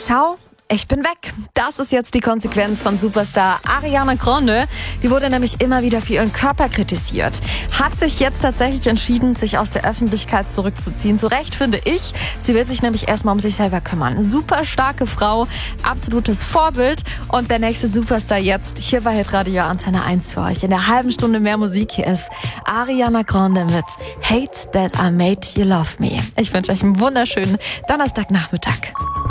Ciao. Ich bin weg. Das ist jetzt die Konsequenz von Superstar Ariana Grande. Die wurde nämlich immer wieder für ihren Körper kritisiert. Hat sich jetzt tatsächlich entschieden, sich aus der Öffentlichkeit zurückzuziehen. Zu Recht, finde ich. Sie will sich nämlich erstmal um sich selber kümmern. Super starke Frau, absolutes Vorbild. Und der nächste Superstar jetzt hier bei Hitradio Antenne 1 für euch. In der halben Stunde mehr Musik hier ist Ariana Grande mit Hate That I Made You Love Me. Ich wünsche euch einen wunderschönen Donnerstagnachmittag.